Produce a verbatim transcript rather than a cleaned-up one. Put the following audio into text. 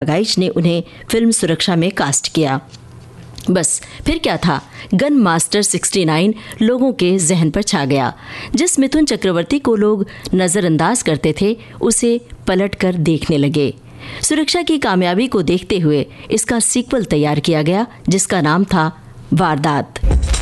नागाइच ने उन्हें फिल्म सुरक्षा में कास्ट किया। बस फिर क्या था, गन मास्टर उनहत्तर लोगों के जहन पर छा गया। जिस मिथुन चक्रवर्ती को लोग नजरअंदाज करते थे उसे पलटकर देखने लगे। सुरक्षा की कामयाबी को देखते हुए इसका सीक्वल तैयार किया गया जिसका नाम था वारदात।